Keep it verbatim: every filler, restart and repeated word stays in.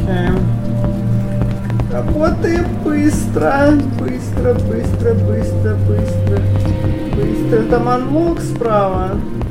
Работаем. Работаем быстро. Быстро, быстро, быстро, быстро. Быстро. Там анлок справа.